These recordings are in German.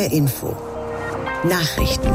NDR Info. Nachrichten.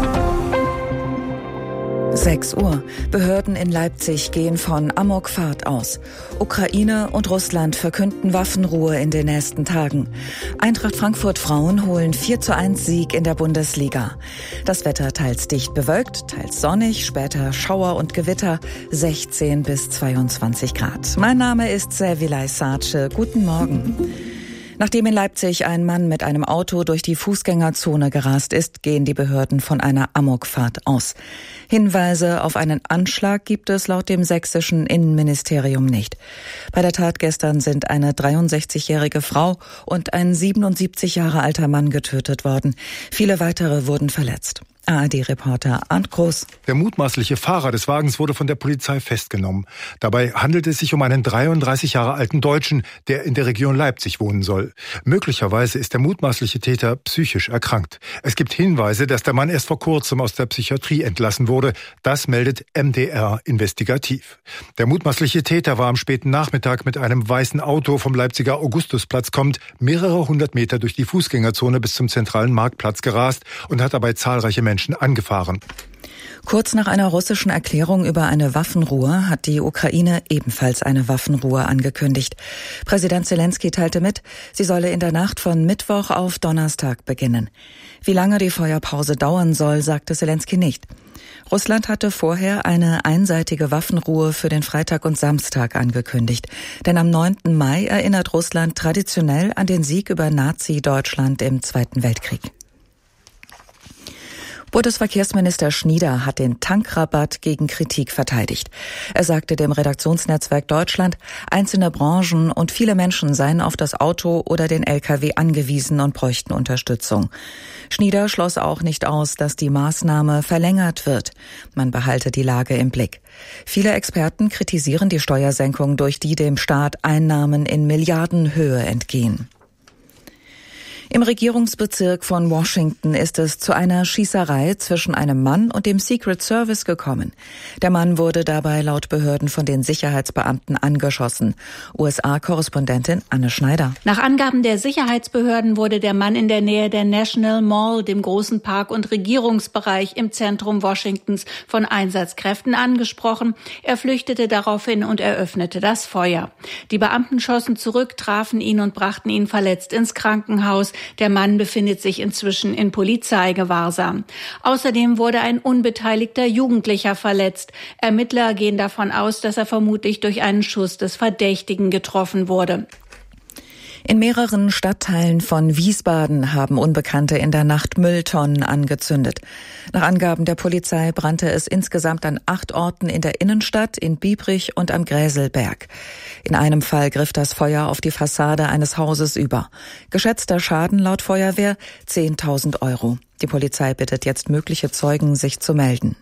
6 Uhr. Behörden in Leipzig gehen von Amokfahrt aus. Ukraine und Russland verkünden Waffenruhe in den nächsten Tagen. Eintracht Frankfurt Frauen holen 4:1 Sieg in der Bundesliga. Das Wetter teils dicht bewölkt, teils sonnig, später Schauer und Gewitter, 16 bis 22 Grad. Mein Name ist Servilay Sace. Guten Morgen. Nachdem in Leipzig ein Mann mit einem Auto durch die Fußgängerzone gerast ist, gehen die Behörden von einer Amokfahrt aus. Hinweise auf einen Anschlag gibt es laut dem sächsischen Innenministerium nicht. Bei der Tat gestern sind eine 63-jährige Frau und ein 77 Jahre alter Mann getötet worden. Viele weitere wurden verletzt. ARD-Reporter Arndt Groß. Der mutmaßliche Fahrer des Wagens wurde von der Polizei festgenommen. Dabei handelt es sich um einen 33 Jahre alten Deutschen, der in der Region Leipzig wohnen soll. Möglicherweise ist der mutmaßliche Täter psychisch erkrankt. Es gibt Hinweise, dass der Mann erst vor kurzem aus der Psychiatrie entlassen wurde. Das meldet MDR investigativ. Der mutmaßliche Täter war am späten Nachmittag mit einem weißen Auto vom Leipziger Augustusplatz kommend mehrere hundert Meter durch die Fußgängerzone bis zum zentralen Marktplatz gerast und hat dabei zahlreiche Menschen angefahren. Kurz nach einer russischen Erklärung über eine Waffenruhe hat die Ukraine ebenfalls eine Waffenruhe angekündigt. Präsident Zelensky teilte mit, sie solle in der Nacht von Mittwoch auf Donnerstag beginnen. Wie lange die Feuerpause dauern soll, sagte Zelensky nicht. Russland hatte vorher eine einseitige Waffenruhe für den Freitag und Samstag angekündigt. Denn am 9. Mai erinnert Russland traditionell an den Sieg über Nazi-Deutschland im Zweiten Weltkrieg. Bundesverkehrsminister Schnieder hat den Tankrabatt gegen Kritik verteidigt. Er sagte dem Redaktionsnetzwerk Deutschland, einzelne Branchen und viele Menschen seien auf das Auto oder den LKW angewiesen und bräuchten Unterstützung. Schnieder schloss auch nicht aus, dass die Maßnahme verlängert wird. Man behalte die Lage im Blick. Viele Experten kritisieren die Steuersenkung, durch die dem Staat Einnahmen in Milliardenhöhe entgehen. Im Regierungsbezirk von Washington ist es zu einer Schießerei zwischen einem Mann und dem Secret Service gekommen. Der Mann wurde dabei laut Behörden von den Sicherheitsbeamten angeschossen. USA-Korrespondentin Anne Schneider. Nach Angaben der Sicherheitsbehörden wurde der Mann in der Nähe der National Mall, dem großen Park- und Regierungsbereich im Zentrum Washingtons, von Einsatzkräften angesprochen. Er flüchtete daraufhin und eröffnete das Feuer. Die Beamten schossen zurück, trafen ihn und brachten ihn verletzt ins Krankenhaus. Der Mann befindet sich inzwischen in Polizeigewahrsam. Außerdem wurde ein unbeteiligter Jugendlicher verletzt. Ermittler gehen davon aus, dass er vermutlich durch einen Schuss des Verdächtigen getroffen wurde. In mehreren Stadtteilen von Wiesbaden haben Unbekannte in der Nacht Mülltonnen angezündet. Nach Angaben der Polizei brannte es insgesamt an 8 Orten in der Innenstadt, in Biebrich und am Gräselberg. In einem Fall griff das Feuer auf die Fassade eines Hauses über. Geschätzter Schaden laut Feuerwehr 10.000 €. Die Polizei bittet jetzt mögliche Zeugen, sich zu melden.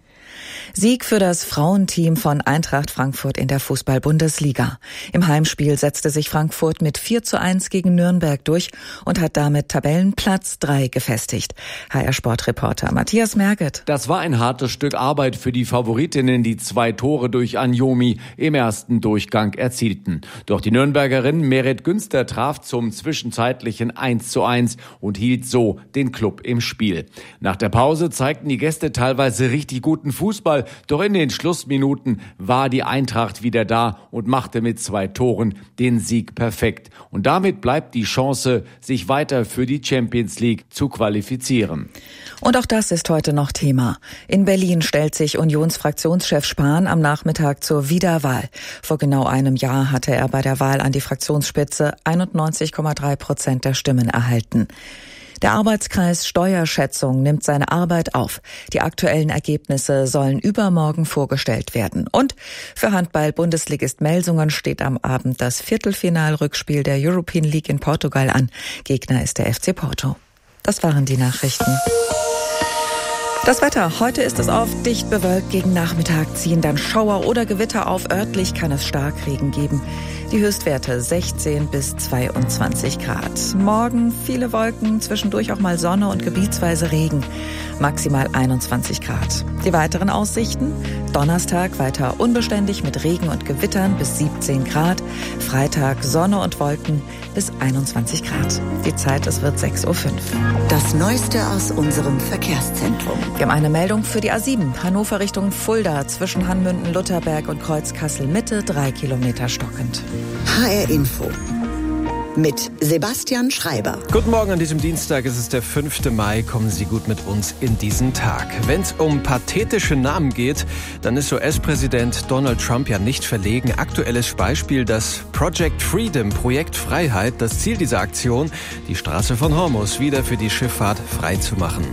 Sieg für das Frauenteam von Eintracht Frankfurt in der Fußball-Bundesliga. Im Heimspiel setzte sich Frankfurt mit 4:1 gegen Nürnberg durch und hat damit Tabellenplatz 3 gefestigt. HR-Sportreporter Matthias Merget. Das war ein hartes Stück Arbeit für die Favoritinnen, die 2 Tore durch Anjomi im ersten Durchgang erzielten. Doch die Nürnbergerin Merit Günster traf zum zwischenzeitlichen 1:1 und hielt so den Klub im Spiel. Nach der Pause zeigten die Gäste teilweise richtig guten Fußball. Doch in den Schlussminuten war die Eintracht wieder da und machte mit 2 Toren den Sieg perfekt. Und damit bleibt die Chance, sich weiter für die Champions League zu qualifizieren. Und auch das ist heute noch Thema. In Berlin stellt sich Unionsfraktionschef Spahn am Nachmittag zur Wiederwahl. Vor genau einem Jahr hatte er bei der Wahl an die Fraktionsspitze 91,3% der Stimmen erhalten. Der Arbeitskreis Steuerschätzung nimmt seine Arbeit auf. Die aktuellen Ergebnisse sollen übermorgen vorgestellt werden. Und für Handball-Bundesligist Melsungen steht am Abend das Viertelfinalrückspiel der European League in Portugal an. Gegner ist der FC Porto. Das waren die Nachrichten. Das Wetter. Heute ist es oft dicht bewölkt. Gegen Nachmittag ziehen dann Schauer oder Gewitter auf. Örtlich kann es Starkregen geben. Die Höchstwerte 16 bis 22 Grad. Morgen viele Wolken, zwischendurch auch mal Sonne und gebietsweise Regen. Maximal 21 Grad. Die weiteren Aussichten: Donnerstag weiter unbeständig mit Regen und Gewittern bis 17 Grad. Freitag Sonne und Wolken bis 21 Grad. Die Zeit, es wird 6:05 Uhr. Das Neueste aus unserem Verkehrszentrum. Wir haben eine Meldung für die A7. Hannover Richtung Fulda zwischen Hanmünden, Lutherberg und Kreuz Kassel-Mitte 3 Kilometer stockend. HR Info mit Sebastian Schreiber. Guten Morgen an diesem Dienstag, es ist der 5. Mai. Kommen Sie gut mit uns in diesen Tag. Wenn es um pathetische Namen geht, dann ist US-Präsident Donald Trump ja nicht verlegen. Aktuelles Beispiel das Project Freedom, Projekt Freiheit. Das Ziel dieser Aktion, die Straße von Hormuz wieder für die Schifffahrt frei zu machen.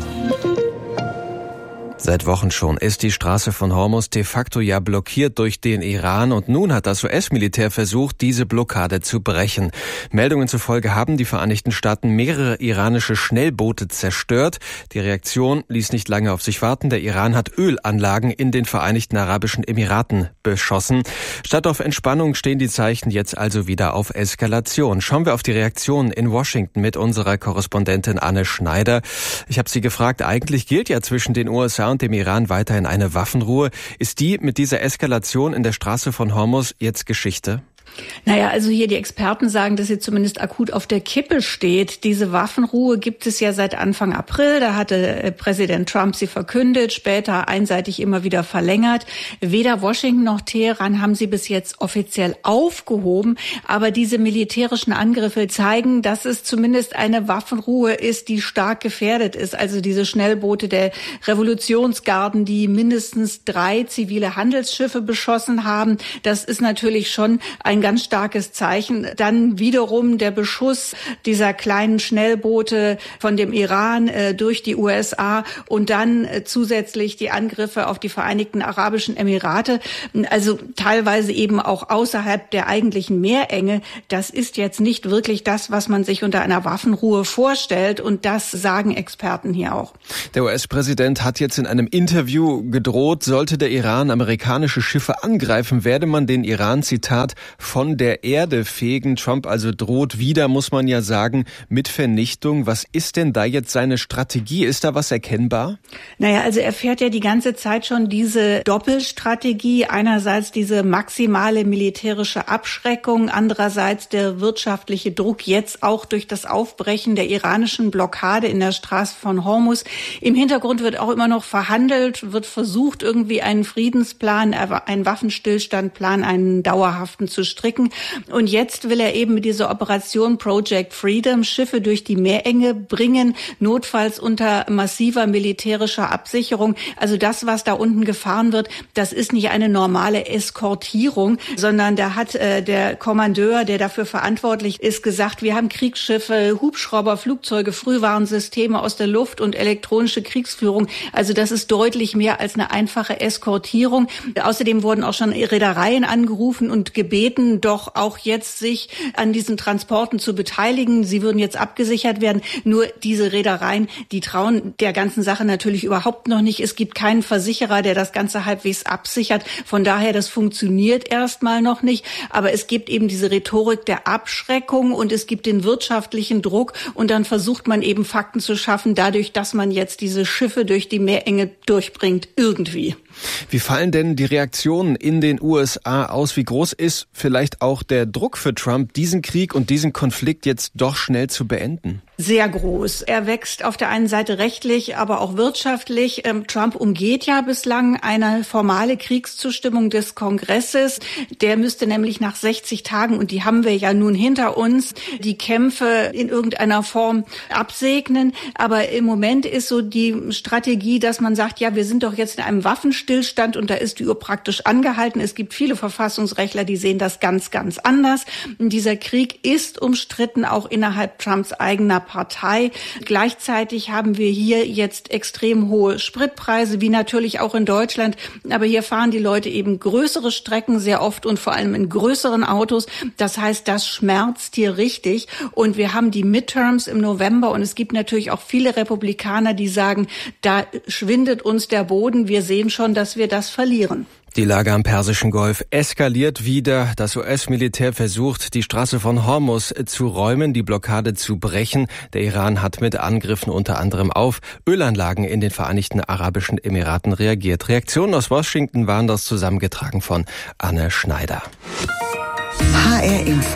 Seit Wochen schon ist die Straße von Hormuz de facto ja blockiert durch den Iran und nun hat das US-Militär versucht, diese Blockade zu brechen. Meldungen zufolge haben die Vereinigten Staaten mehrere iranische Schnellboote zerstört. Die Reaktion ließ nicht lange auf sich warten. Der Iran hat Ölanlagen in den Vereinigten Arabischen Emiraten beschossen. Statt auf Entspannung stehen die Zeichen jetzt also wieder auf Eskalation. Schauen wir auf die Reaktionen in Washington mit unserer Korrespondentin Anne Schneider. Ich habe sie gefragt, eigentlich gilt ja zwischen den USA und dem Iran weiterhin eine Waffenruhe. Ist die mit dieser Eskalation in der Straße von Hormuz jetzt Geschichte? Naja, also hier die Experten sagen, dass sie zumindest akut auf der Kippe steht. Diese Waffenruhe gibt es ja seit Anfang April. Da hatte Präsident Trump sie verkündet, später einseitig immer wieder verlängert. Weder Washington noch Teheran haben sie bis jetzt offiziell aufgehoben. Aber diese militärischen Angriffe zeigen, dass es zumindest eine Waffenruhe ist, die stark gefährdet ist. Also diese Schnellboote der Revolutionsgarden, die mindestens 3 zivile Handelsschiffe beschossen haben. Das ist natürlich schon ein ganz starkes Zeichen. Dann wiederum der Beschuss dieser kleinen Schnellboote von dem Iran durch die USA und dann zusätzlich die Angriffe auf die Vereinigten Arabischen Emirate. Also teilweise eben auch außerhalb der eigentlichen Meerenge. Das ist jetzt nicht wirklich das, was man sich unter einer Waffenruhe vorstellt. Und das sagen Experten hier auch. Der US-Präsident hat jetzt in einem Interview gedroht, sollte der Iran amerikanische Schiffe angreifen, werde man den Iran, Zitat, von der Erde fegen. Trump also droht wieder, muss man ja sagen, mit Vernichtung. Was ist denn da jetzt seine Strategie? Ist da was erkennbar? Naja, also er fährt ja die ganze Zeit schon diese Doppelstrategie. Einerseits diese maximale militärische Abschreckung, andererseits der wirtschaftliche Druck, jetzt auch durch das Aufbrechen der iranischen Blockade in der Straße von Hormuz. Im Hintergrund wird auch immer noch verhandelt, wird versucht, irgendwie einen Friedensplan, einen Waffenstillstandplan, einen dauerhaften zu stricken. Und jetzt will er eben mit dieser Operation Project Freedom Schiffe durch die Meerenge bringen, notfalls unter massiver militärischer Absicherung. Also das, was da unten gefahren wird, das ist nicht eine normale Eskortierung, sondern da hat der Kommandeur, der dafür verantwortlich ist, gesagt, wir haben Kriegsschiffe, Hubschrauber, Flugzeuge, Frühwarnsysteme aus der Luft und elektronische Kriegsführung. Also das ist deutlich mehr als eine einfache Eskortierung. Außerdem wurden auch schon Reedereien angerufen und gebeten, doch auch jetzt sich an diesen Transporten zu beteiligen. Sie würden jetzt abgesichert werden. Nur diese Reedereien, die trauen der ganzen Sache natürlich überhaupt noch nicht. Es gibt keinen Versicherer, der das Ganze halbwegs absichert. Von daher, das funktioniert erstmal noch nicht. Aber es gibt eben diese Rhetorik der Abschreckung und es gibt den wirtschaftlichen Druck. Und dann versucht man eben Fakten zu schaffen, dadurch, dass man jetzt diese Schiffe durch die Meerenge durchbringt, irgendwie. Wie fallen denn die Reaktionen in den USA aus? Wie groß ist vielleicht auch der Druck für Trump, diesen Krieg und diesen Konflikt jetzt doch schnell zu beenden? Sehr groß. Er wächst auf der einen Seite rechtlich, aber auch wirtschaftlich. Trump umgeht ja bislang eine formale Kriegszustimmung des Kongresses. Der müsste nämlich nach 60 Tagen, und die haben wir ja nun hinter uns, die Kämpfe in irgendeiner Form absegnen. Aber im Moment ist so die Strategie, dass man sagt, ja, wir sind doch jetzt in einem Waffenstillstand und da ist die Uhr praktisch angehalten. Es gibt viele Verfassungsrechtler, die sehen das ganz, ganz anders. Dieser Krieg ist umstritten, auch innerhalb Trumps eigener Partei. Gleichzeitig haben wir hier jetzt extrem hohe Spritpreise, wie natürlich auch in Deutschland. Aber hier fahren die Leute eben größere Strecken sehr oft und vor allem in größeren Autos. Das heißt, das schmerzt hier richtig. Und wir haben die Midterms im November und es gibt natürlich auch viele Republikaner, die sagen, da schwindet uns der Boden. Wir sehen schon, dass wir das verlieren. Die Lage am Persischen Golf eskaliert wieder. Das US-Militär versucht, die Straße von Hormuz zu räumen, die Blockade zu brechen. Der Iran hat mit Angriffen unter anderem auf Ölanlagen in den Vereinigten Arabischen Emiraten reagiert. Reaktionen aus Washington waren das, zusammengetragen von Anne Schneider. HR Info.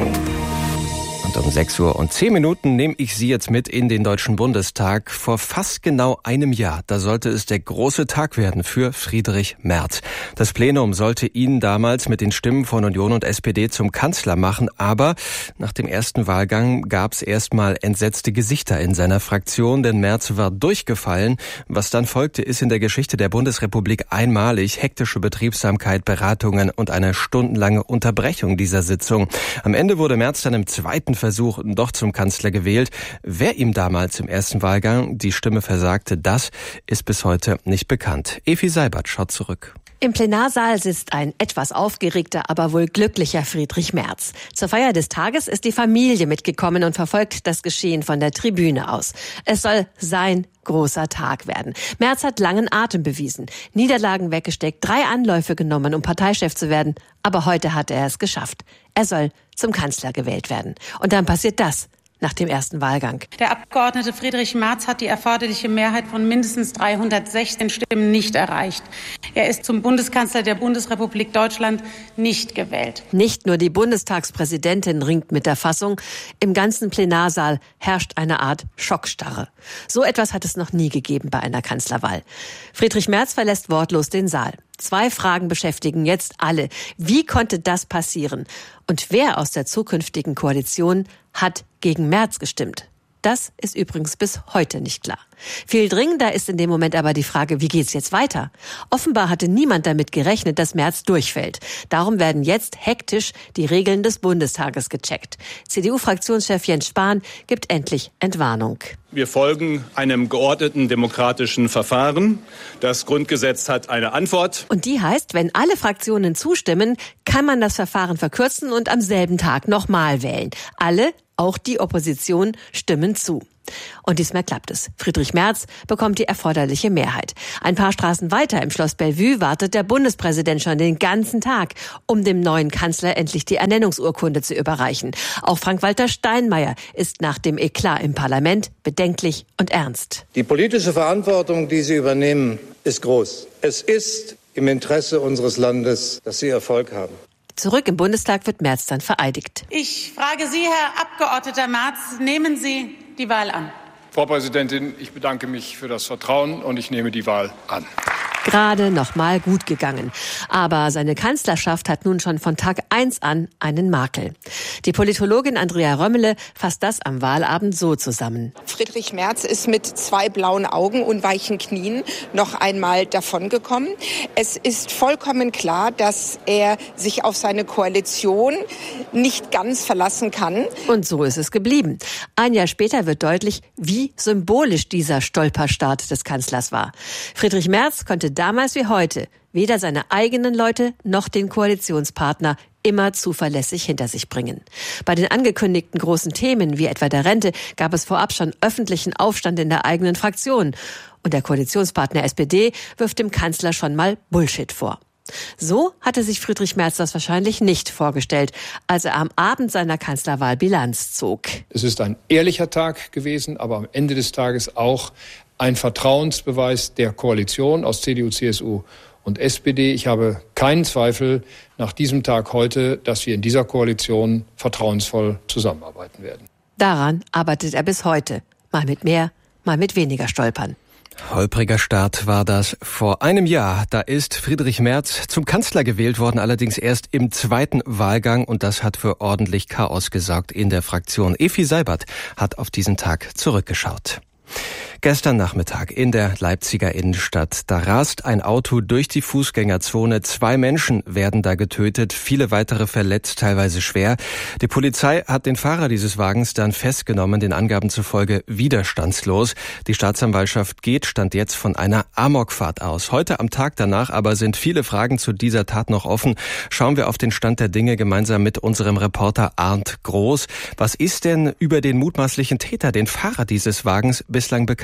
Und um 6:10 Uhr nehme ich Sie jetzt mit in den Deutschen Bundestag. Vor fast genau einem Jahr, da sollte es der große Tag werden für Friedrich Merz. Das Plenum sollte ihn damals mit den Stimmen von Union und SPD zum Kanzler machen, aber nach dem ersten Wahlgang gab es erstmal entsetzte Gesichter in seiner Fraktion, denn Merz war durchgefallen. Was dann folgte, ist in der Geschichte der Bundesrepublik einmalig: hektische Betriebsamkeit, Beratungen und eine stundenlange Unterbrechung dieser Sitzung. Am Ende wurde Merz dann im zweiten Versuch doch zum Kanzler gewählt. Wer ihm damals im ersten Wahlgang die Stimme versagte, das ist bis heute nicht bekannt. Evi Seibert schaut zurück. Im Plenarsaal sitzt ein etwas aufgeregter, aber wohl glücklicher Friedrich Merz. Zur Feier des Tages ist die Familie mitgekommen und verfolgt das Geschehen von der Tribüne aus. Es soll sein großer Tag werden. Merz hat langen Atem bewiesen, Niederlagen weggesteckt, 3 Anläufe genommen, um Parteichef zu werden. Aber heute hat er es geschafft. Er soll zum Kanzler gewählt werden. Und dann passiert das. Nach dem ersten Wahlgang. Der Abgeordnete Friedrich Merz hat die erforderliche Mehrheit von mindestens 316 Stimmen nicht erreicht. Er ist zum Bundeskanzler der Bundesrepublik Deutschland nicht gewählt. Nicht nur die Bundestagspräsidentin ringt mit der Fassung. Im ganzen Plenarsaal herrscht eine Art Schockstarre. So etwas hat es noch nie gegeben bei einer Kanzlerwahl. Friedrich Merz verlässt wortlos den Saal. 2 Fragen beschäftigen jetzt alle. Wie konnte das passieren? Und wer aus der zukünftigen Koalition hat gegen Merz gestimmt? Das ist übrigens bis heute nicht klar. Viel dringender ist in dem Moment aber die Frage, wie geht's jetzt weiter? Offenbar hatte niemand damit gerechnet, dass Merz durchfällt. Darum werden jetzt hektisch die Regeln des Bundestages gecheckt. CDU-Fraktionschef Jens Spahn gibt endlich Entwarnung. Wir folgen einem geordneten demokratischen Verfahren. Das Grundgesetz hat eine Antwort. Und die heißt, wenn alle Fraktionen zustimmen, kann man das Verfahren verkürzen und am selben Tag nochmal wählen. Alle, auch die Opposition, stimmen zu. Und diesmal klappt es. Friedrich Merz bekommt die erforderliche Mehrheit. Ein paar Straßen weiter im Schloss Bellevue wartet der Bundespräsident schon den ganzen Tag, um dem neuen Kanzler endlich die Ernennungsurkunde zu überreichen. Auch Frank-Walter Steinmeier ist nach dem Eklat im Parlament bedenklich und ernst. Die politische Verantwortung, die Sie übernehmen, ist groß. Es ist im Interesse unseres Landes, dass Sie Erfolg haben. Zurück im Bundestag wird Merz dann vereidigt. Ich frage Sie, Herr Abgeordneter Merz, nehmen Sie die Wahl an? Frau Präsidentin, ich bedanke mich für das Vertrauen und ich nehme die Wahl an. Gerade noch mal gut gegangen. Aber seine Kanzlerschaft hat nun schon von Tag 1 an einen Makel. Die Politologin Andrea Römmele fasst das am Wahlabend so zusammen. Friedrich Merz ist mit 2 blauen Augen und weichen Knien noch einmal davongekommen. Es ist vollkommen klar, dass er sich auf seine Koalition nicht ganz verlassen kann. Und so ist es geblieben. Ein Jahr später wird deutlich, wie symbolisch dieser Stolperstart des Kanzlers war. Friedrich Merz konnte damals wie heute weder seine eigenen Leute noch den Koalitionspartner immer zuverlässig hinter sich bringen. Bei den angekündigten großen Themen wie etwa der Rente gab es vorab schon öffentlichen Aufstand in der eigenen Fraktion. Und der Koalitionspartner SPD wirft dem Kanzler schon mal Bullshit vor. So hatte sich Friedrich Merz das wahrscheinlich nicht vorgestellt, als er am Abend seiner Kanzlerwahl Bilanz zog. Es ist ein ehrlicher Tag gewesen, aber am Ende des Tages auch ein Vertrauensbeweis der Koalition aus CDU, CSU und SPD. Ich habe keinen Zweifel nach diesem Tag heute, dass wir in dieser Koalition vertrauensvoll zusammenarbeiten werden. Daran arbeitet er bis heute. Mal mit mehr, mal mit weniger Stolpern. Holpriger Start war das vor einem Jahr. Da ist Friedrich Merz zum Kanzler gewählt worden, allerdings erst im zweiten Wahlgang. Und das hat für ordentlich Chaos gesorgt in der Fraktion. Evi Seibert hat auf diesen Tag zurückgeschaut. Gestern Nachmittag in der Leipziger Innenstadt. Da rast ein Auto durch die Fußgängerzone. 2 Menschen werden da getötet, viele weitere verletzt, teilweise schwer. Die Polizei hat den Fahrer dieses Wagens dann festgenommen, den Angaben zufolge widerstandslos. Die Staatsanwaltschaft geht Stand jetzt von einer Amokfahrt aus. Heute am Tag danach aber sind viele Fragen zu dieser Tat noch offen. Schauen wir auf den Stand der Dinge gemeinsam mit unserem Reporter Arndt Groß. Was ist denn über den mutmaßlichen Täter, den Fahrer dieses Wagens, bislang bekannt?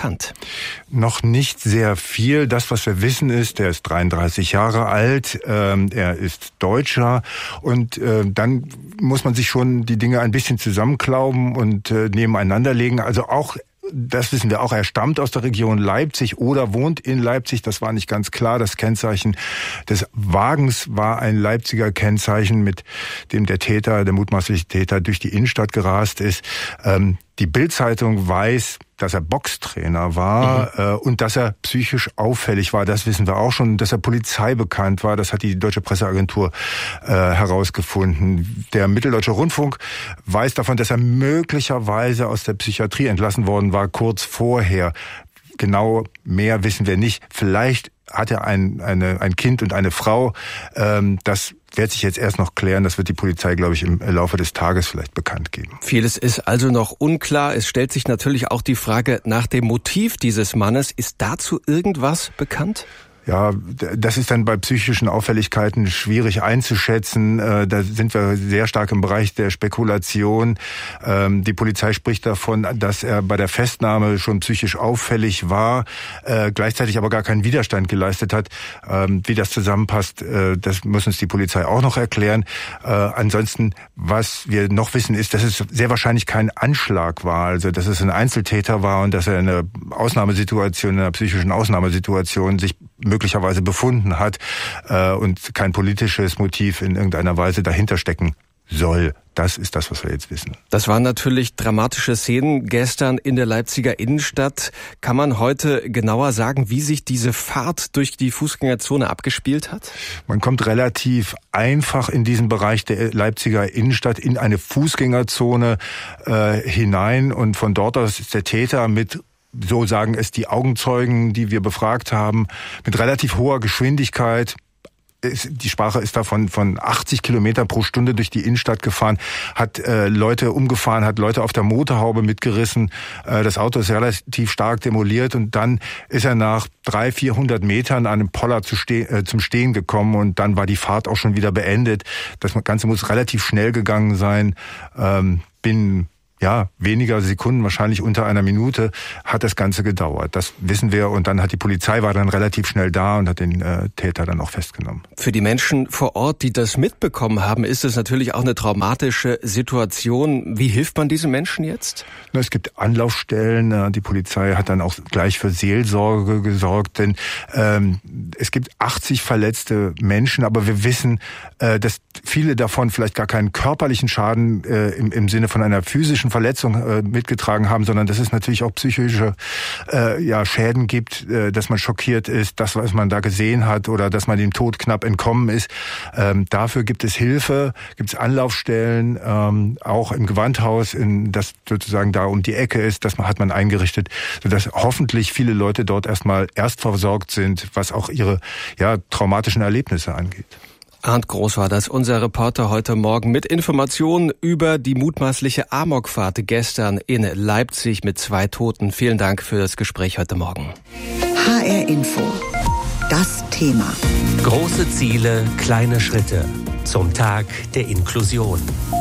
bekannt? Noch nicht sehr viel. Das, was wir wissen, ist, er ist 33 Jahre alt, er ist Deutscher und dann muss man sich schon die Dinge ein bisschen zusammenklauben und nebeneinander legen. Also auch, das wissen wir auch, er stammt aus der Region Leipzig oder wohnt in Leipzig. Das war nicht ganz klar. Das Kennzeichen des Wagens war ein Leipziger Kennzeichen, mit dem der mutmaßliche Täter durch die Innenstadt gerast ist. Die Bild-Zeitung weiß, dass er Boxtrainer war und dass er psychisch auffällig war. Das wissen wir auch schon. Dass er Polizei bekannt war, das hat die Deutsche Presseagentur herausgefunden. Der Mitteldeutsche Rundfunk weiß davon, dass er möglicherweise aus der Psychiatrie entlassen worden war, kurz vorher. Genau mehr wissen wir nicht. Vielleicht hat er ein Kind und eine Frau. Das wird sich jetzt erst noch klären. Das wird die Polizei, glaube ich, im Laufe des Tages vielleicht bekannt geben. Vieles ist also noch unklar. Es stellt sich natürlich auch die Frage nach dem Motiv dieses Mannes. Ist dazu irgendwas bekannt? Ja, das ist dann bei psychischen Auffälligkeiten schwierig einzuschätzen. Da sind wir sehr stark im Bereich der Spekulation. Die Polizei spricht davon, dass er bei der Festnahme schon psychisch auffällig war, gleichzeitig aber gar keinen Widerstand geleistet hat. Wie das zusammenpasst, das muss uns die Polizei auch noch erklären. Ansonsten, was wir noch wissen, ist, dass es sehr wahrscheinlich kein Anschlag war, also dass es ein Einzeltäter war und dass er in einer Ausnahmesituation, in einer psychischen Ausnahmesituation sich möglicherweise befunden hat und kein politisches Motiv in irgendeiner Weise dahinter stecken soll. Das ist das, was wir jetzt wissen. Das waren natürlich dramatische Szenen gestern in der Leipziger Innenstadt. Kann man heute genauer sagen, wie sich diese Fahrt durch die Fußgängerzone abgespielt hat? Man kommt relativ einfach in diesen Bereich der Leipziger Innenstadt in eine Fußgängerzone hinein und von dort aus ist der Täter mit, so sagen es die Augenzeugen, die wir befragt haben, mit relativ hoher Geschwindigkeit. Die Sprache ist davon von 80 Kilometer pro Stunde durch die Innenstadt gefahren, hat Leute umgefahren, hat Leute auf der Motorhaube mitgerissen. Das Auto ist relativ stark demoliert und dann ist er nach 300-400 Metern an einem Poller zum Stehen gekommen und dann war die Fahrt auch schon wieder beendet. Das Ganze muss relativ schnell gegangen sein. Weniger Sekunden, wahrscheinlich unter einer Minute, hat das Ganze gedauert. Das wissen wir und dann hat die Polizei war dann relativ schnell da und hat den Täter dann auch festgenommen. Für die Menschen vor Ort, die das mitbekommen haben, ist es natürlich auch eine traumatische Situation. Wie hilft man diesen Menschen jetzt? Es gibt Anlaufstellen. Die Polizei hat dann auch gleich für Seelsorge gesorgt, denn es gibt 80 verletzte Menschen, aber wir wissen, dass viele davon vielleicht gar keinen körperlichen Schaden im Sinne von einer physischen Verletzung mitgetragen haben, sondern dass es natürlich auch psychische Schäden gibt, dass man schockiert ist, das, was man da gesehen hat oder dass man dem Tod knapp entkommen ist. Dafür gibt es Hilfe, gibt es Anlaufstellen, auch im Gewandhaus, das sozusagen da um die Ecke ist, hat man eingerichtet, sodass hoffentlich viele Leute dort erstmal versorgt sind, was auch ihre traumatischen Erlebnisse angeht. Arndt Groß war das, unser Reporter heute Morgen mit Informationen über die mutmaßliche Amokfahrt gestern in Leipzig mit 2 Toten. Vielen Dank für das Gespräch heute Morgen. HR Info. Das Thema. Große Ziele, kleine Schritte. Zum Tag der Inklusion.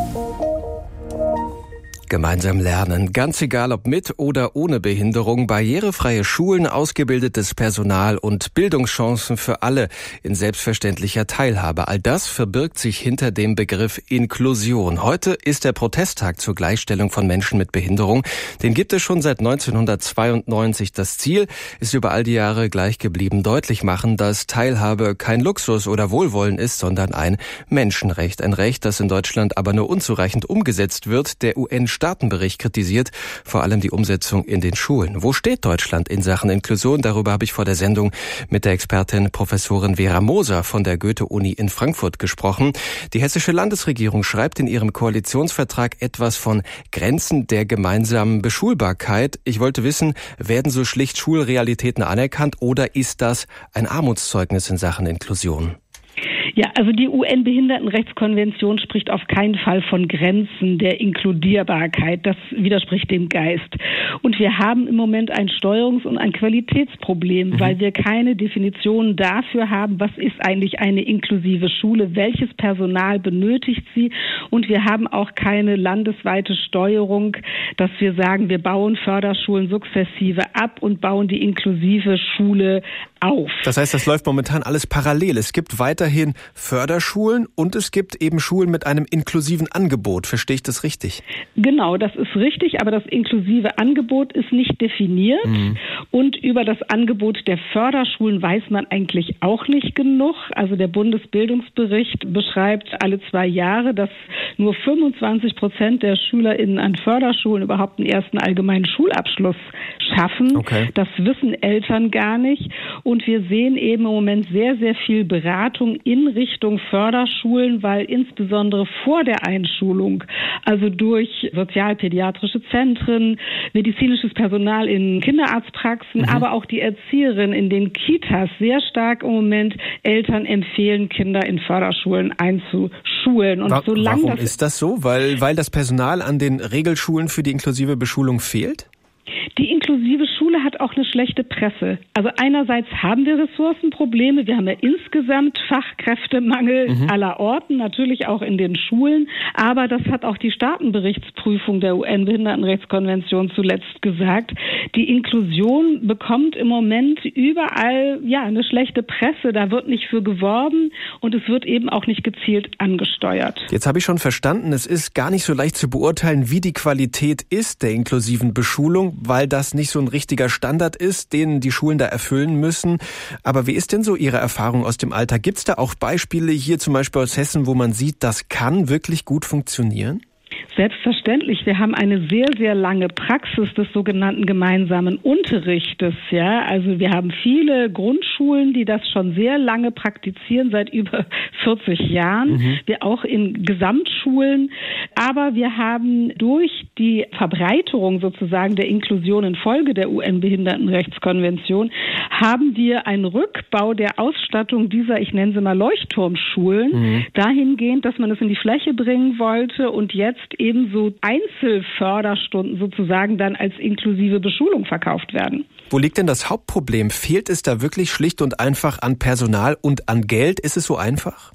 Gemeinsam lernen, ganz egal ob mit oder ohne Behinderung, barrierefreie Schulen, ausgebildetes Personal und Bildungschancen für alle in selbstverständlicher Teilhabe. All das verbirgt sich hinter dem Begriff Inklusion. Heute ist der Protesttag zur Gleichstellung von Menschen mit Behinderung. Den gibt es schon seit 1992. Das Ziel ist über all die Jahre gleich geblieben. Deutlich machen, dass Teilhabe kein Luxus oder Wohlwollen ist, sondern ein Menschenrecht. Ein Recht, das in Deutschland aber nur unzureichend umgesetzt wird. Der UN-Staatenbericht kritisiert vor allem die Umsetzung in den Schulen. Wo steht Deutschland in Sachen Inklusion? Darüber habe ich vor der Sendung mit der Expertin Professorin Vera Moser von der Goethe-Uni in Frankfurt gesprochen. Die hessische Landesregierung schreibt in ihrem Koalitionsvertrag etwas von Grenzen der gemeinsamen Beschulbarkeit. Ich wollte wissen, werden so schlicht Schulrealitäten anerkannt oder ist das ein Armutszeugnis in Sachen Inklusion? Ja, also die UN-Behindertenrechtskonvention spricht auf keinen Fall von Grenzen der Inkludierbarkeit. Das widerspricht dem Geist. Und wir haben im Moment ein Steuerungs- und ein Qualitätsproblem, weil wir keine Definition dafür haben, was ist eigentlich eine inklusive Schule, welches Personal benötigt sie. Und wir haben auch keine landesweite Steuerung, dass wir sagen, wir bauen Förderschulen sukzessive ab und bauen die inklusive Schule auf. Das heißt, das läuft momentan alles parallel. Es gibt weiterhin Förderschulen und es gibt eben Schulen mit einem inklusiven Angebot. Verstehe ich das richtig? Genau, das ist richtig, aber das inklusive Angebot ist nicht definiert. Und über das Angebot der Förderschulen weiß man eigentlich auch nicht genug. Also der Bundesbildungsbericht beschreibt alle 2 Jahre, dass nur 25% der SchülerInnen an Förderschulen überhaupt einen ersten allgemeinen Schulabschluss schaffen. Okay. Das wissen Eltern gar nicht. Und wir sehen eben im Moment sehr, sehr viel Beratung in Richtung Förderschulen, weil insbesondere vor der Einschulung, also durch sozialpädiatrische Zentren, medizinisches Personal in Kinderarztpraxen, aber auch die Erzieherinnen in den Kitas sehr stark im Moment Eltern empfehlen, Kinder in Förderschulen einzuschulen. Und warum ist das so? Weil das Personal an den Regelschulen für die inklusive Beschulung fehlt? Die inklusive Schule hat auch eine schlechte Presse. Also einerseits haben wir Ressourcenprobleme. Wir haben ja insgesamt Fachkräftemangel aller Orten, natürlich auch in den Schulen. Aber das hat auch die Staatenberichtsprüfung der UN-Behindertenrechtskonvention zuletzt gesagt. Die Inklusion bekommt im Moment überall eine schlechte Presse. Da wird nicht für geworben und es wird eben auch nicht gezielt angesteuert. Jetzt habe ich schon verstanden, es ist gar nicht so leicht zu beurteilen, wie die Qualität ist der inklusiven Beschulung, weil das nicht so ein richtiger Standard ist, den die Schulen da erfüllen müssen. Aber wie ist denn so Ihre Erfahrung aus dem Alltag? Gibt es da auch Beispiele hier zum Beispiel aus Hessen, wo man sieht, das kann wirklich gut funktionieren? Selbstverständlich. Wir haben eine sehr, sehr lange Praxis des sogenannten gemeinsamen Unterrichtes. Ja, also wir haben viele Grundschulen, die das schon sehr lange praktizieren, seit über 40 Jahren. Wir auch in Gesamtschulen. Aber wir haben durch die Verbreiterung sozusagen der Inklusion infolge der UN-Behindertenrechtskonvention haben wir einen Rückbau der Ausstattung dieser, ich nenne sie mal Leuchtturmschulen, dahingehend, dass man es in die Fläche bringen wollte und jetzt ebenso Einzelförderstunden sozusagen dann als inklusive Beschulung verkauft werden. Wo liegt denn das Hauptproblem? Fehlt es da wirklich schlicht und einfach an Personal und an Geld? Ist es so einfach?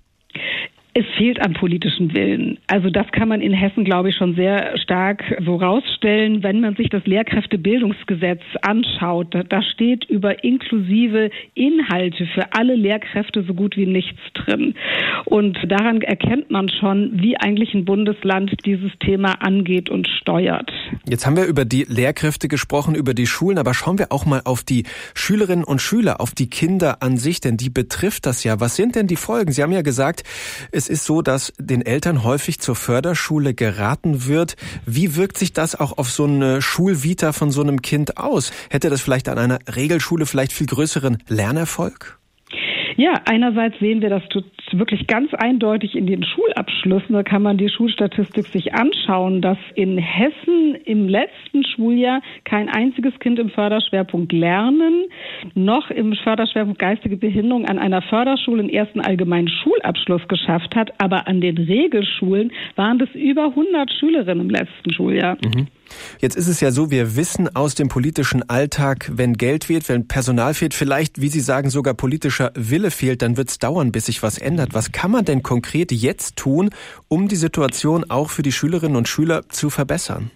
Es fehlt an politischem Willen. Also das kann man in Hessen, glaube ich, schon sehr stark so rausstellen, wenn man sich das Lehrkräftebildungsgesetz anschaut. Da steht über inklusive Inhalte für alle Lehrkräfte so gut wie nichts drin. Und daran erkennt man schon, wie eigentlich ein Bundesland dieses Thema angeht und steuert. Jetzt haben wir über die Lehrkräfte gesprochen, über die Schulen, aber schauen wir auch mal auf die Schülerinnen und Schüler, auf die Kinder an sich, denn die betrifft das ja. Was sind denn die Folgen? Sie haben ja gesagt, es ist so, dass den Eltern häufig zur Förderschule geraten wird. Wie wirkt sich das auch auf so eine Schulvita von so einem Kind aus? Hätte das vielleicht an einer Regelschule vielleicht viel größeren Lernerfolg? Ja, einerseits sehen wir das wirklich ganz eindeutig in den Schulabschlüssen. Da kann man die Schulstatistik sich anschauen, dass in Hessen im letzten Schuljahr kein einziges Kind im Förderschwerpunkt Lernen noch im Förderschwerpunkt geistige Behinderung an einer Förderschule den ersten allgemeinen Schulabschluss geschafft hat. Aber an den Regelschulen waren das über 100 Schülerinnen im letzten Schuljahr. Jetzt ist es ja so, wir wissen aus dem politischen Alltag, wenn Geld fehlt, wenn Personal fehlt, vielleicht, wie Sie sagen, sogar politischer Wille fehlt, dann wird es dauern, bis sich was ändert. Was kann man denn konkret jetzt tun, um die Situation auch für die Schülerinnen und Schüler zu verbessern?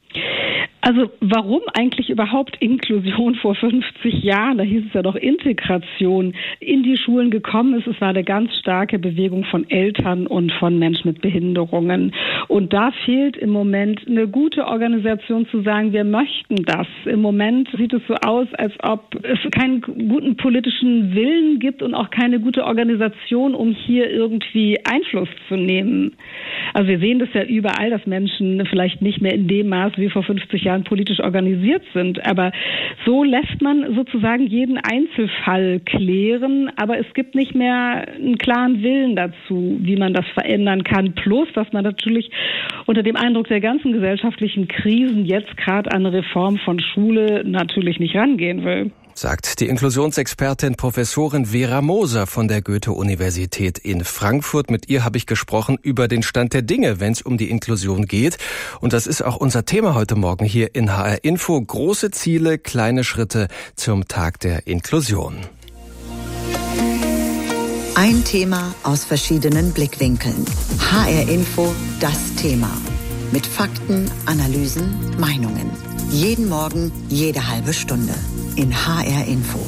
Also warum eigentlich überhaupt Inklusion vor 50 Jahren, da hieß es ja doch Integration, in die Schulen gekommen ist? Es war eine ganz starke Bewegung von Eltern und von Menschen mit Behinderungen. Und da fehlt im Moment eine gute Organisation zu sagen, wir möchten das. Im Moment sieht es so aus, als ob es keinen guten politischen Willen gibt und auch keine gute Organisation, um hier irgendwie Einfluss zu nehmen. Also wir sehen das ja überall, dass Menschen vielleicht nicht mehr in dem Maß wie vor 50 Jahren politisch organisiert sind. Aber so lässt man sozusagen jeden Einzelfall klären. Aber es gibt nicht mehr einen klaren Willen dazu, wie man das verändern kann. Plus, dass man natürlich unter dem Eindruck der ganzen gesellschaftlichen Krisen jetzt gerade an eine Reform von Schule natürlich nicht rangehen will. sagt die Inklusionsexpertin Professorin Vera Moser von der Goethe-Universität in Frankfurt. Mit ihr habe ich gesprochen über den Stand der Dinge, wenn es um die Inklusion geht. Und das ist auch unser Thema heute Morgen hier in HR Info. Große Ziele, kleine Schritte zum Tag der Inklusion. Ein Thema aus verschiedenen Blickwinkeln. HR Info, das Thema. Mit Fakten, Analysen, Meinungen. Jeden Morgen, jede halbe Stunde. In HR Info.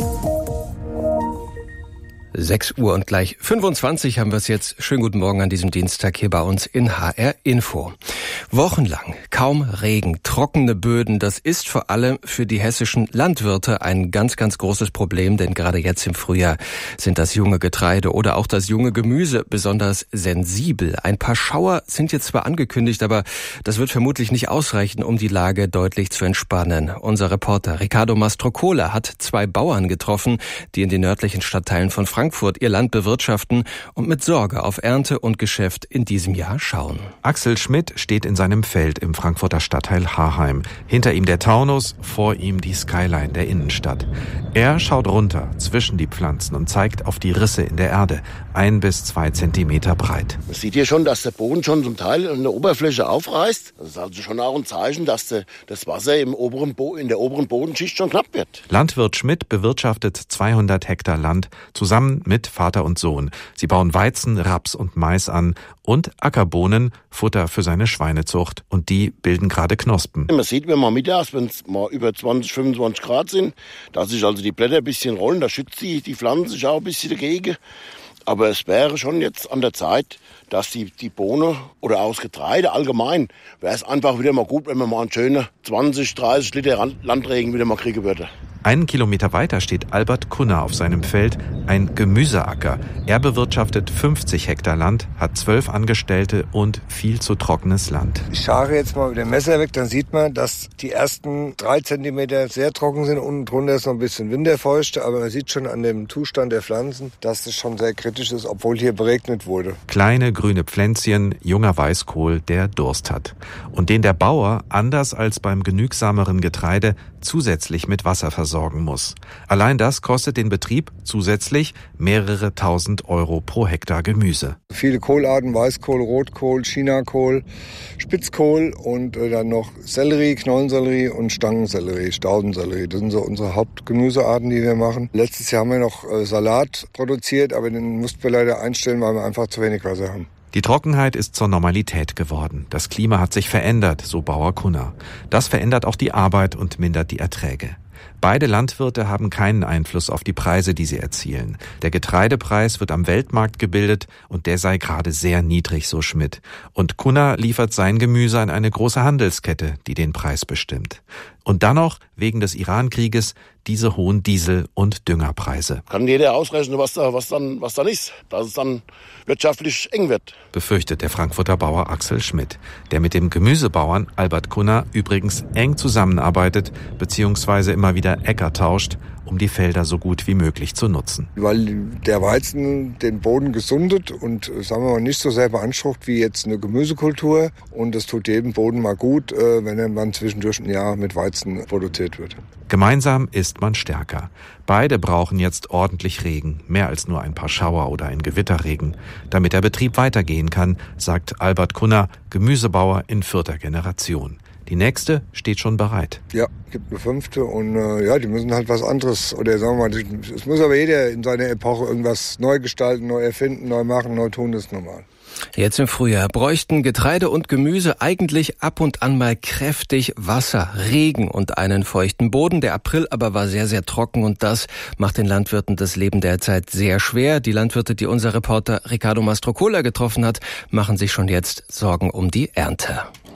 6 Uhr und gleich 25 haben wir es jetzt. Schönen guten Morgen an diesem Dienstag hier bei uns in HR Info. Wochenlang kaum Regen, trockene Böden, das ist vor allem für die hessischen Landwirte ein ganz, ganz großes Problem, denn gerade jetzt im Frühjahr sind das junge Getreide oder auch das junge Gemüse besonders sensibel. Ein paar Schauer sind jetzt zwar angekündigt, aber das wird vermutlich nicht ausreichen, um die Lage deutlich zu entspannen. Unser Reporter Riccardo Mastrocola hat 2 Bauern getroffen, die in den nördlichen Stadtteilen von Frankfurt ihr Land bewirtschaften und mit Sorge auf Ernte und Geschäft in diesem Jahr schauen. Axel Schmidt steht in seinem Feld im Frankfurter Stadtteil Harheim. Hinter ihm der Taunus, vor ihm die Skyline der Innenstadt. Er schaut runter zwischen die Pflanzen und zeigt auf die Risse in der Erde, 1 bis 2 Zentimeter breit. Man sieht hier schon, dass der Boden schon zum Teil in der Oberfläche aufreißt. Das ist also schon auch ein Zeichen, dass das Wasser in der oberen Bodenschicht schon knapp wird. Landwirt Schmidt bewirtschaftet 200 Hektar Land, zusammen mit Vater und Sohn. Sie bauen Weizen, Raps und Mais an und Ackerbohnen, Futter für seine Schweinezucht. Und die bilden gerade Knospen. Man sieht, wenn man mittags, wenn es mal über 20, 25 Grad sind, dass sich also die Blätter ein bisschen rollen, da schützt die Pflanzen sich auch ein bisschen dagegen. Aber es wäre schon jetzt an der Zeit, dass die Bohne oder aus Getreide allgemein, wäre es einfach wieder mal gut, wenn man mal einen schönen 20, 30 Liter Landregen wieder mal kriegen würde. 1 Kilometer weiter steht Albert Kunner auf seinem Feld, ein Gemüseacker. Er bewirtschaftet 50 Hektar Land, hat 12 Angestellte und viel zu trockenes Land. Ich schare jetzt mal mit dem Messer weg, dann sieht man, dass die ersten 3 Zentimeter sehr trocken sind. Unten drunter ist noch ein bisschen winterfeucht, aber man sieht schon an dem Zustand der Pflanzen, dass das schon sehr kritisch ist, obwohl hier beregnet wurde. Kleine grüne Pflänzchen, junger Weißkohl, der Durst hat. Und den der Bauer, anders als beim genügsameren Getreide, zusätzlich mit Wasser versorgen muss. Allein das kostet den Betrieb zusätzlich mehrere tausend Euro pro Hektar Gemüse. Viele Kohlarten, Weißkohl, Rotkohl, Chinakohl, Spitzkohl und dann noch Sellerie, Knollensellerie und Stangensellerie, Staudensellerie. Das sind so unsere Hauptgemüsearten, die wir machen. Letztes Jahr haben wir noch Salat produziert, aber den mussten wir leider einstellen, weil wir einfach zu wenig Wasser haben. Die Trockenheit ist zur Normalität geworden. Das Klima hat sich verändert, so Bauer Kunner. Das verändert auch die Arbeit und mindert die Erträge. Beide Landwirte haben keinen Einfluss auf die Preise, die sie erzielen. Der Getreidepreis wird am Weltmarkt gebildet und der sei gerade sehr niedrig, so Schmidt. Und Kunner liefert sein Gemüse an eine große Handelskette, die den Preis bestimmt. Und dann noch, wegen des Iran-Krieges, diese hohen Diesel- und Düngerpreise. Kann jeder ausrechnen, was dann ist, dass es dann wirtschaftlich eng wird. Befürchtet der Frankfurter Bauer Axel Schmidt, der mit dem Gemüsebauern Albert Kunner übrigens eng zusammenarbeitet bzw. immer wieder Äcker tauscht, um die Felder so gut wie möglich zu nutzen. Weil der Weizen den Boden gesundet und, sagen wir mal, nicht so sehr beansprucht wie jetzt eine Gemüsekultur. Und es tut jedem Boden mal gut, wenn er dann zwischendurch ein Jahr mit Weizen produziert wird. Gemeinsam ist man stärker. Beide brauchen jetzt ordentlich Regen, mehr als nur ein paar Schauer oder ein Gewitterregen, damit der Betrieb weitergehen kann, sagt Albert Kunner, Gemüsebauer in 4. Generation. Die nächste steht schon bereit. Ja, gibt eine 5. und die müssen halt was anderes. Oder sagen wir mal, es muss aber jeder in seiner Epoche irgendwas neu gestalten, neu erfinden, neu machen, neu tun, das ist normal. Jetzt im Frühjahr bräuchten Getreide und Gemüse eigentlich ab und an mal kräftig Wasser, Regen und einen feuchten Boden. Der April aber war sehr, sehr trocken und das macht den Landwirten das Leben derzeit sehr schwer. Die Landwirte, die unser Reporter Riccardo Mastrocola getroffen hat, machen sich schon jetzt Sorgen um die Ernte.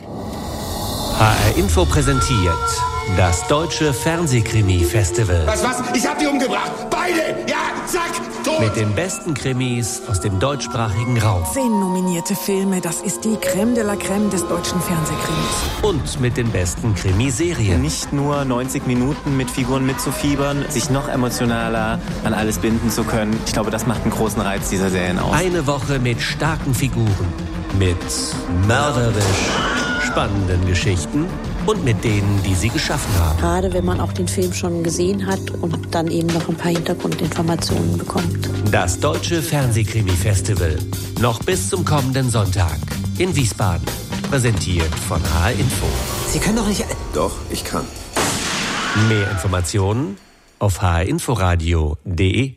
HR Info präsentiert das Deutsche Fernsehkrimi-Festival. Was? Ich hab die umgebracht! Beide! Ja, zack! Tot! Mit den besten Krimis aus dem deutschsprachigen Raum. 10 nominierte Filme, das ist die Crème de la Crème des deutschen Fernsehkrimis. Und mit den besten Krimiserien. Nicht nur 90 Minuten mit Figuren mitzufiebern, sich noch emotionaler an alles binden zu können. Ich glaube, das macht einen großen Reiz dieser Serien aus. Eine Woche mit starken Figuren, mit mörderisch spannenden Geschichten und mit denen, die sie geschaffen haben. Gerade wenn man auch den Film schon gesehen hat und dann eben noch ein paar Hintergrundinformationen bekommt. Das Deutsche Fernsehkrimi-Festival. Noch bis zum kommenden Sonntag in Wiesbaden. Präsentiert von HR Info. Sie können doch nicht... Doch, ich kann. Mehr Informationen auf hrinforadio.de.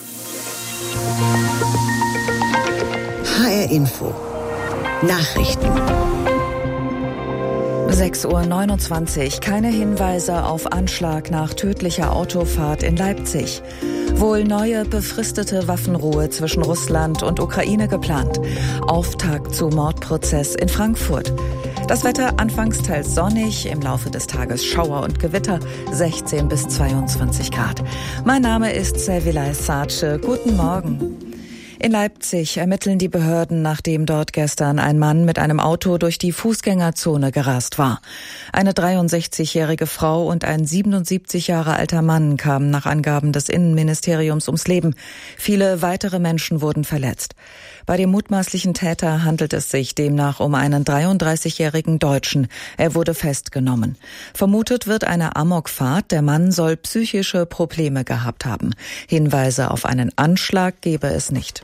HR Info. Nachrichten. 6:29 Uhr. Keine Hinweise auf Anschlag nach tödlicher Autofahrt in Leipzig. Wohl neue befristete Waffenruhe zwischen Russland und Ukraine geplant. Auftakt zu Mordprozess in Frankfurt. Das Wetter anfangs teils sonnig, im Laufe des Tages Schauer und Gewitter, 16 bis 22 Grad. Mein Name ist Servilay Sace. Guten Morgen. In Leipzig ermitteln die Behörden, nachdem dort gestern ein Mann mit einem Auto durch die Fußgängerzone gerast war. Eine 63-jährige Frau und ein 77 Jahre alter Mann kamen nach Angaben des Innenministeriums ums Leben. Viele weitere Menschen wurden verletzt. Bei dem mutmaßlichen Täter handelt es sich demnach um einen 33-jährigen Deutschen. Er wurde festgenommen. Vermutet wird eine Amokfahrt. Der Mann soll psychische Probleme gehabt haben. Hinweise auf einen Anschlag gebe es nicht.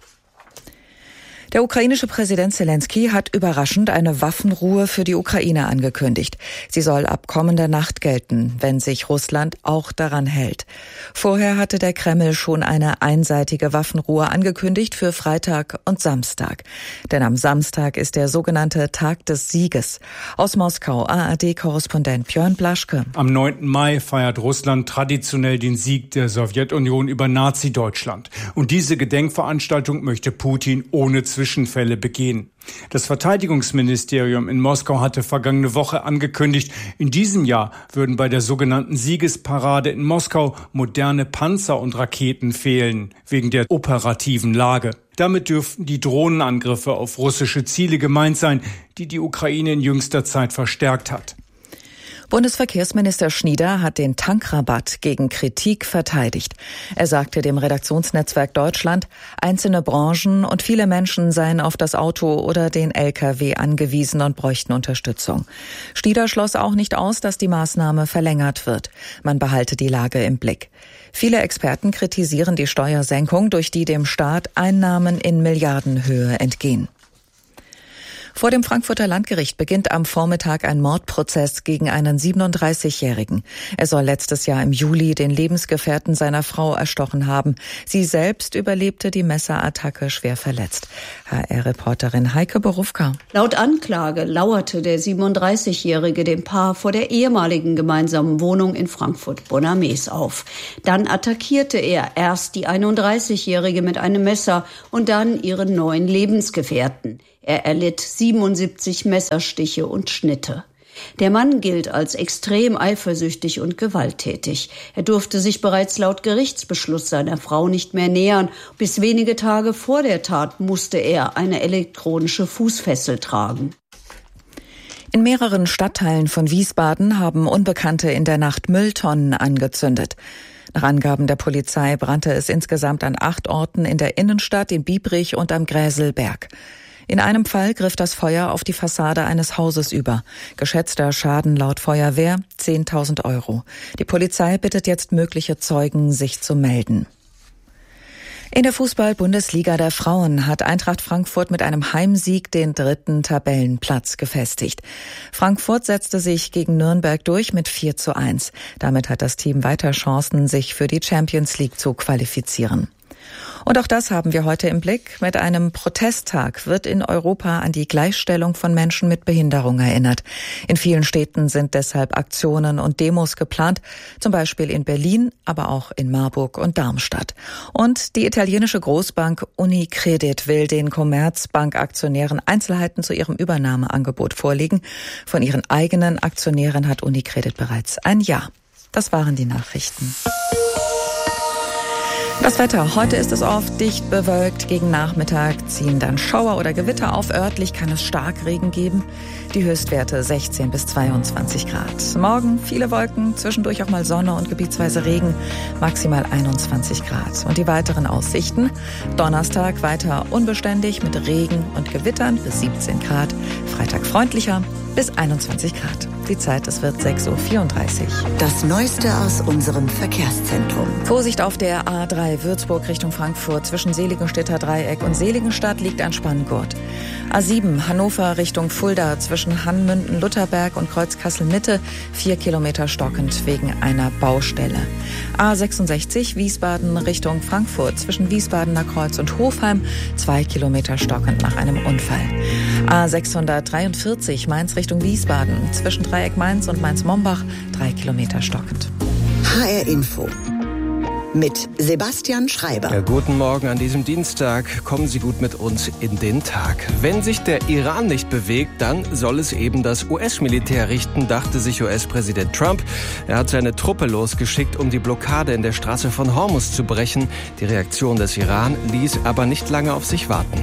Der ukrainische Präsident Zelensky hat überraschend eine Waffenruhe für die Ukraine angekündigt. Sie soll ab kommender Nacht gelten, wenn sich Russland auch daran hält. Vorher hatte der Kreml schon eine einseitige Waffenruhe angekündigt für Freitag und Samstag. Denn am Samstag ist der sogenannte Tag des Sieges. Aus Moskau ARD-Korrespondent Björn Blaschke. Am 9. Mai feiert Russland traditionell den Sieg der Sowjetunion über Nazi-Deutschland. Und diese Gedenkveranstaltung möchte Putin ohne Zwischenfälle begehen. Das Verteidigungsministerium in Moskau hatte vergangene Woche angekündigt, in diesem Jahr würden bei der sogenannten Siegesparade in Moskau moderne Panzer und Raketen fehlen, wegen der operativen Lage. Damit dürften die Drohnenangriffe auf russische Ziele gemeint sein, die die Ukraine in jüngster Zeit verstärkt hat. Bundesverkehrsminister Schnieder hat den Tankrabatt gegen Kritik verteidigt. Er sagte dem Redaktionsnetzwerk Deutschland, einzelne Branchen und viele Menschen seien auf das Auto oder den Lkw angewiesen und bräuchten Unterstützung. Schnieder schloss auch nicht aus, dass die Maßnahme verlängert wird. Man behalte die Lage im Blick. Viele Experten kritisieren die Steuersenkung, durch die dem Staat Einnahmen in Milliardenhöhe entgehen. Vor dem Frankfurter Landgericht beginnt am Vormittag ein Mordprozess gegen einen 37-Jährigen. Er soll letztes Jahr im Juli den Lebensgefährten seiner Frau erstochen haben. Sie selbst überlebte die Messerattacke schwer verletzt. HR-Reporterin Heike Borufka. Laut Anklage lauerte der 37-Jährige dem Paar vor der ehemaligen gemeinsamen Wohnung in Frankfurt-Bonnermees auf. Dann attackierte er erst die 31-Jährige mit einem Messer und dann ihren neuen Lebensgefährten. Er erlitt 77 Messerstiche und Schnitte. Der Mann gilt als extrem eifersüchtig und gewalttätig. Er durfte sich bereits laut Gerichtsbeschluss seiner Frau nicht mehr nähern. Bis wenige Tage vor der Tat musste er eine elektronische Fußfessel tragen. In mehreren Stadtteilen von Wiesbaden haben Unbekannte in der Nacht Mülltonnen angezündet. Nach Angaben der Polizei brannte es insgesamt an 8 Orten in der Innenstadt, in Biebrich und am Gräselberg. In einem Fall griff das Feuer auf die Fassade eines Hauses über. Geschätzter Schaden laut Feuerwehr 10.000 €. Die Polizei bittet jetzt mögliche Zeugen, sich zu melden. In der Fußball-Bundesliga der Frauen hat Eintracht Frankfurt mit einem Heimsieg den 3. Tabellenplatz gefestigt. Frankfurt setzte sich gegen Nürnberg durch mit 4:1. Damit hat das Team weiter Chancen, sich für die Champions League zu qualifizieren. Und auch das haben wir heute im Blick. Mit einem Protesttag wird in Europa an die Gleichstellung von Menschen mit Behinderung erinnert. In vielen Städten sind deshalb Aktionen und Demos geplant, zum Beispiel in Berlin, aber auch in Marburg und Darmstadt. Und die italienische Großbank Unicredit will den Commerzbank-Aktionären Einzelheiten zu ihrem Übernahmeangebot vorlegen. Von ihren eigenen Aktionären hat Unicredit bereits ein Ja. Das waren die Nachrichten. Das Wetter. Heute ist es oft dicht bewölkt. Gegen Nachmittag ziehen dann Schauer oder Gewitter auf. Örtlich kann es Starkregen geben. Die Höchstwerte 16 bis 22 Grad. Morgen viele Wolken, zwischendurch auch mal Sonne und gebietsweise Regen. Maximal 21 Grad. Und die weiteren Aussichten. Donnerstag weiter unbeständig mit Regen und Gewittern bis 17 Grad. Freitag freundlicher bis 21 Grad. Die Zeit, es wird 6.34 Uhr. Das Neueste aus unserem Verkehrszentrum. Vorsicht auf der A3 Würzburg Richtung Frankfurt. Zwischen Seligenstädter Dreieck und Seligenstadt liegt ein Spanngurt. A7 Hannover Richtung Fulda. Zwischen Hannmünden, Lutherberg und Kreuzkassel-Mitte 4 Kilometer stockend wegen einer Baustelle. A66 Wiesbaden Richtung Frankfurt. Zwischen Wiesbadener Kreuz und Hofheim 2 Kilometer stockend nach einem Unfall. A643 Mainz Richtung Wiesbaden. Zwischen Dreieck Mainz und Mainz-Mombach 3 Kilometer stockend. HR Info mit Sebastian Schreiber. Ja, guten Morgen an diesem Dienstag. Kommen Sie gut mit uns in den Tag. Wenn sich der Iran nicht bewegt, dann soll es eben das US-Militär richten, dachte sich US-Präsident Trump. Er hat seine Truppe losgeschickt, um die Blockade in der Straße von Hormuz zu brechen. Die Reaktion des Iran ließ aber nicht lange auf sich warten.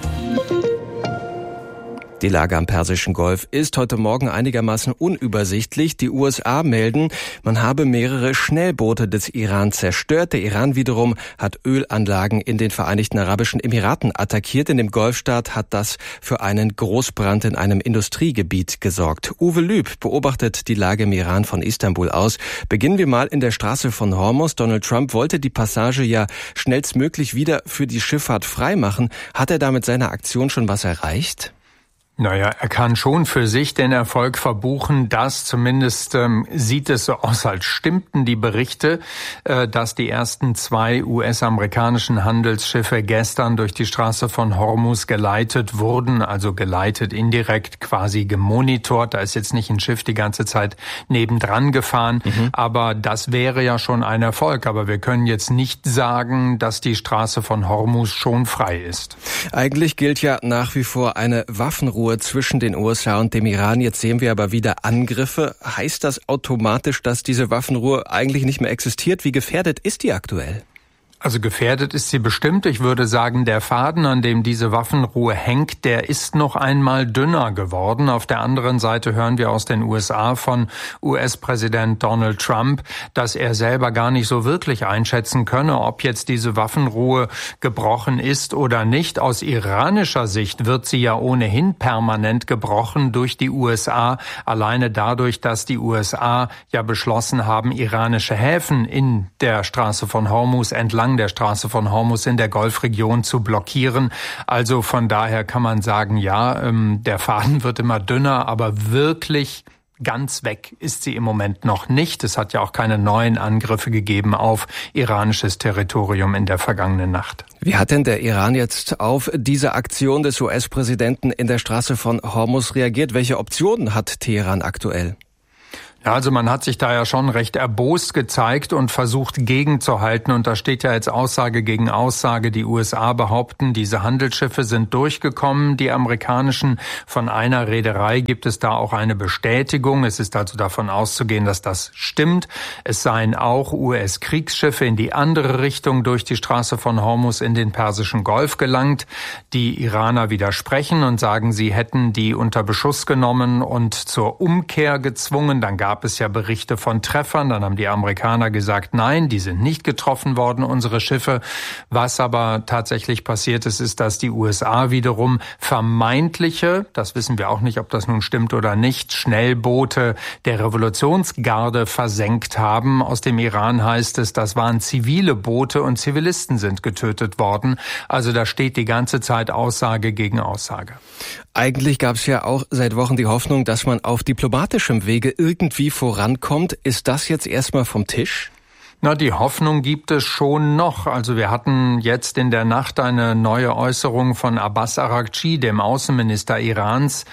Die Lage am Persischen Golf ist heute Morgen einigermaßen unübersichtlich. Die USA melden, man habe mehrere Schnellboote des Iran zerstört. Der Iran wiederum hat Ölanlagen in den Vereinigten Arabischen Emiraten attackiert. In dem Golfstaat hat das für einen Großbrand in einem Industriegebiet gesorgt. Uwe Lüb beobachtet die Lage im Iran von Istanbul aus. Beginnen wir mal in der Straße von Hormuz. Donald Trump wollte die Passage ja schnellstmöglich wieder für die Schifffahrt freimachen. Hat er da mit seiner Aktion schon was erreicht? Naja, er kann schon für sich den Erfolg verbuchen, dass zumindest sieht es so aus, als stimmten die Berichte, dass die ersten 2 US-amerikanischen Handelsschiffe gestern durch die Straße von Hormuz geleitet wurden, also geleitet indirekt, quasi gemonitort. Da ist jetzt nicht ein Schiff die ganze Zeit nebendran gefahren, aber das wäre ja schon ein Erfolg. Aber wir können jetzt nicht sagen, dass die Straße von Hormuz schon frei ist. Eigentlich gilt ja nach wie vor eine Waffenruhe zwischen den USA und dem Iran. Jetzt sehen wir aber wieder Angriffe. Heißt das automatisch, dass diese Waffenruhe eigentlich nicht mehr existiert? Wie gefährdet ist die aktuell? Also gefährdet ist sie bestimmt. Ich würde sagen, der Faden, an dem diese Waffenruhe hängt, der ist noch einmal dünner geworden. Auf der anderen Seite hören wir aus den USA von US-Präsident Donald Trump, dass er selber gar nicht so wirklich einschätzen könne, ob jetzt diese Waffenruhe gebrochen ist oder nicht. Aus iranischer Sicht wird sie ja ohnehin permanent gebrochen durch die USA, alleine dadurch, dass die USA ja beschlossen haben, iranische Häfen in der Straße von Hormuz entlang der Straße von Hormuz in der Golfregion zu blockieren. Also von daher kann man sagen, ja, der Faden wird immer dünner, aber wirklich ganz weg ist sie im Moment noch nicht. Es hat ja auch keine neuen Angriffe gegeben auf iranisches Territorium in der vergangenen Nacht. Wie hat denn der Iran jetzt auf diese Aktion des US-Präsidenten in der Straße von Hormuz reagiert? Welche Optionen hat Teheran aktuell? Ja, also man hat sich da ja schon recht erbost gezeigt und versucht gegenzuhalten. Und da steht ja jetzt Aussage gegen Aussage. Die USA behaupten, diese Handelsschiffe sind durchgekommen, die amerikanischen. Von einer Reederei gibt es da auch eine Bestätigung. Es ist also davon auszugehen, dass das stimmt. Es seien auch US-Kriegsschiffe in die andere Richtung durch die Straße von Hormuz in den Persischen Golf gelangt. Die Iraner widersprechen und sagen, sie hätten die unter Beschuss genommen und zur Umkehr gezwungen. Dann gab es ja Berichte von Treffern, dann haben die Amerikaner gesagt, nein, die sind nicht getroffen worden, unsere Schiffe. Was aber tatsächlich passiert ist, ist, dass die USA wiederum vermeintliche, das wissen wir auch nicht, ob das nun stimmt oder nicht, Schnellboote der Revolutionsgarde versenkt haben. Aus dem Iran heißt es, das waren zivile Boote und Zivilisten sind getötet worden. Also da steht die ganze Zeit Aussage gegen Aussage. Eigentlich gab es ja auch seit Wochen die Hoffnung, dass man auf diplomatischem Wege irgendwie vorankommt. Ist das jetzt erstmal vom Tisch? Na, die Hoffnung gibt es schon noch. Also wir hatten jetzt in der Nacht eine neue Äußerung von Abbas Araghchi, dem Außenminister Irans,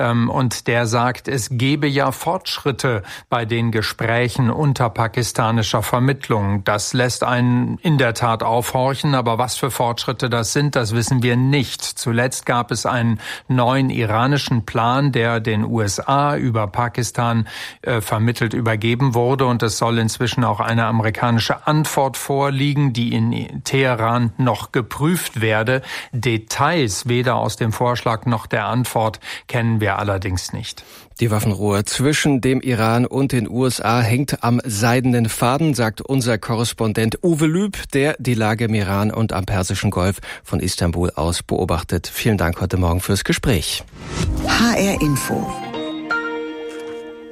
und der sagt, es gebe ja Fortschritte bei den Gesprächen unter pakistanischer Vermittlung. Das lässt einen in der Tat aufhorchen, aber was für Fortschritte das sind, das wissen wir nicht. Zuletzt gab es einen neuen iranischen Plan, der den USA über Pakistan vermittelt übergeben wurde, und es soll inzwischen auch eine amerikanische Antwort vorliegen, die in Teheran noch geprüft werde. Details weder aus dem Vorschlag noch der Antwort kennen wir allerdings nicht. Die Waffenruhe zwischen dem Iran und den USA hängt am seidenen Faden, sagt unser Korrespondent Uwe Lüb, der die Lage im Iran und am Persischen Golf von Istanbul aus beobachtet. Vielen Dank heute Morgen fürs Gespräch. HR Info.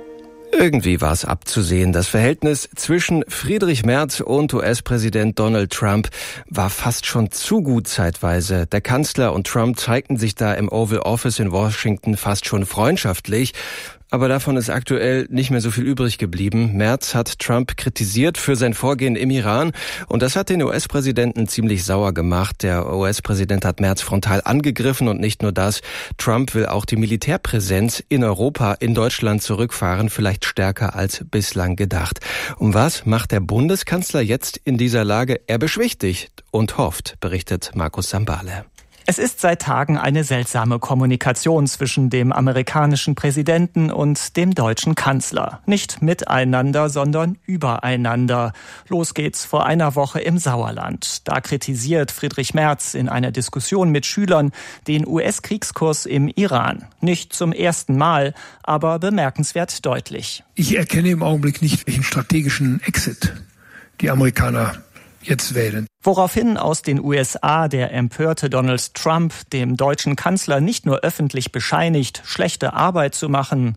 Irgendwie war es abzusehen. Das Verhältnis zwischen Friedrich Merz und US-Präsident Donald Trump war fast schon zu gut zeitweise. Der Kanzler und Trump zeigten sich da im Oval Office in Washington fast schon freundschaftlich. Aber davon ist aktuell nicht mehr so viel übrig geblieben. Merz hat Trump kritisiert für sein Vorgehen im Iran und das hat den US-Präsidenten ziemlich sauer gemacht. Der US-Präsident hat Merz frontal angegriffen und nicht nur das. Trump will auch die Militärpräsenz in Europa, in Deutschland zurückfahren, vielleicht stärker als bislang gedacht. Und was macht der Bundeskanzler jetzt in dieser Lage? Er beschwichtigt und hofft, berichtet Markus Sambale. Es ist seit Tagen eine seltsame Kommunikation zwischen dem amerikanischen Präsidenten und dem deutschen Kanzler. Nicht miteinander, sondern übereinander. Los geht's vor einer Woche im Sauerland. Da kritisiert Friedrich Merz in einer Diskussion mit Schülern den US-Kriegskurs im Iran. Nicht zum ersten Mal, aber bemerkenswert deutlich. Ich erkenne im Augenblick nicht, welchen strategischen Exit die Amerikaner jetzt wählen. Woraufhin aus den USA der empörte Donald Trump dem deutschen Kanzler nicht nur öffentlich bescheinigt, schlechte Arbeit zu machen,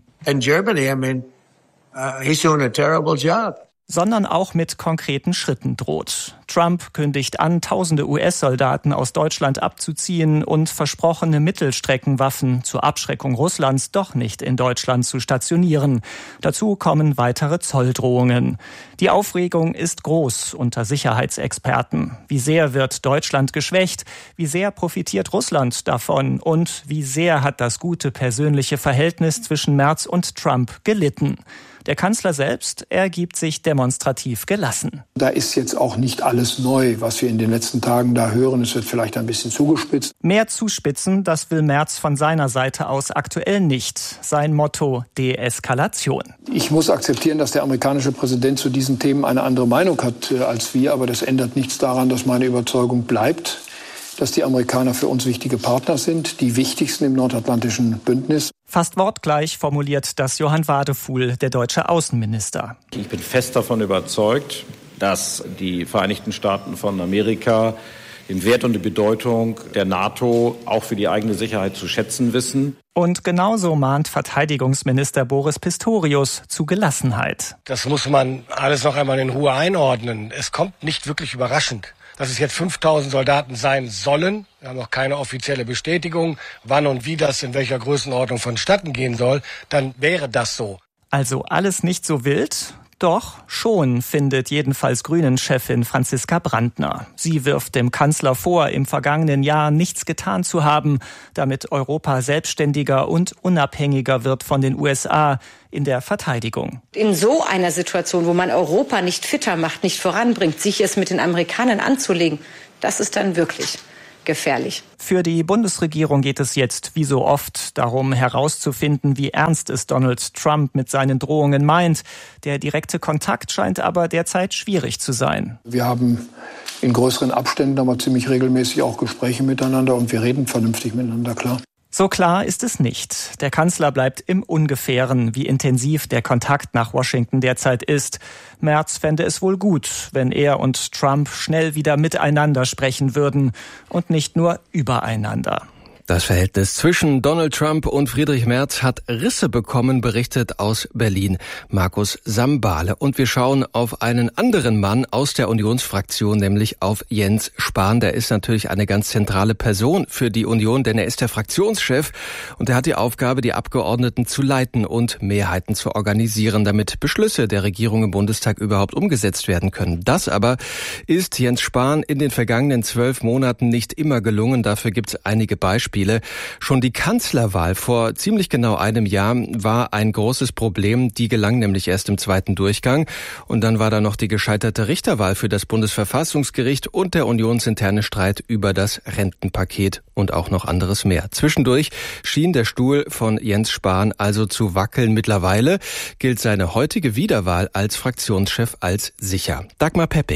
he's doing a terrible job, sondern auch mit konkreten Schritten droht. Trump kündigt an, tausende US-Soldaten aus Deutschland abzuziehen und versprochene Mittelstreckenwaffen zur Abschreckung Russlands doch nicht in Deutschland zu stationieren. Dazu kommen weitere Zolldrohungen. Die Aufregung ist groß unter Sicherheitsexperten. Wie sehr wird Deutschland geschwächt? Wie sehr profitiert Russland davon? Und wie sehr hat das gute persönliche Verhältnis zwischen Merz und Trump gelitten? Der Kanzler selbst ergibt sich demonstrativ gelassen. Da ist jetzt auch nicht alles neu, was wir in den letzten Tagen da hören. Es wird vielleicht ein bisschen zugespitzt. Mehr zuspitzen, das will Merz von seiner Seite aus aktuell nicht. Sein Motto: Deeskalation. Ich muss akzeptieren, dass der amerikanische Präsident zu diesen Themen eine andere Meinung hat als wir. Aber das ändert nichts daran, dass meine Überzeugung bleibt, dass die Amerikaner für uns wichtige Partner sind, die wichtigsten im nordatlantischen Bündnis. Fast wortgleich formuliert das Johann Wadefuhl, der deutsche Außenminister. Ich bin fest davon überzeugt, dass die Vereinigten Staaten von Amerika den Wert und die Bedeutung der NATO auch für die eigene Sicherheit zu schätzen wissen. Und genauso mahnt Verteidigungsminister Boris Pistorius zu Gelassenheit. Das muss man alles noch einmal in Ruhe einordnen. Es kommt nicht wirklich überraschend, dass es jetzt 5.000 Soldaten sein sollen. Wir haben noch keine offizielle Bestätigung, wann und wie das in welcher Größenordnung vonstatten gehen soll. Dann wäre das so. Also alles nicht so wild? Doch, schon, findet jedenfalls Grünen-Chefin Franziska Brandner. Sie wirft dem Kanzler vor, im vergangenen Jahr nichts getan zu haben, damit Europa selbstständiger und unabhängiger wird von den USA in der Verteidigung. In so einer Situation, wo man Europa nicht fitter macht, nicht voranbringt, sich es mit den Amerikanern anzulegen, das ist dann wirklich gefährlich. Für die Bundesregierung geht es jetzt, wie so oft, darum herauszufinden, wie ernst es Donald Trump mit seinen Drohungen meint. Der direkte Kontakt scheint aber derzeit schwierig zu sein. Wir haben in größeren Abständen aber ziemlich regelmäßig auch Gespräche miteinander und wir reden vernünftig miteinander, klar. So klar ist es nicht. Der Kanzler bleibt im Ungefähren, wie intensiv der Kontakt nach Washington derzeit ist. Merz fände es wohl gut, wenn er und Trump schnell wieder miteinander sprechen würden und nicht nur übereinander. Das Verhältnis zwischen Donald Trump und Friedrich Merz hat Risse bekommen, berichtet aus Berlin Markus Sambale. Und wir schauen auf einen anderen Mann aus der Unionsfraktion, nämlich auf Jens Spahn. Der ist natürlich eine ganz zentrale Person für die Union, denn er ist der Fraktionschef und er hat die Aufgabe, die Abgeordneten zu leiten und Mehrheiten zu organisieren, damit Beschlüsse der Regierung im Bundestag überhaupt umgesetzt werden können. Das aber ist Jens Spahn in den vergangenen 12 Monaten nicht immer gelungen. Dafür gibt es einige Beispiele. Schon die Kanzlerwahl vor ziemlich genau einem Jahr war ein großes Problem. Die gelang nämlich erst im zweiten Durchgang. Und dann war da noch die gescheiterte Richterwahl für das Bundesverfassungsgericht und der unionsinterne Streit über das Rentenpaket und auch noch anderes mehr. Zwischendurch schien der Stuhl von Jens Spahn also zu wackeln. Mittlerweile gilt seine heutige Wiederwahl als Fraktionschef als sicher. Dagmar Pepping.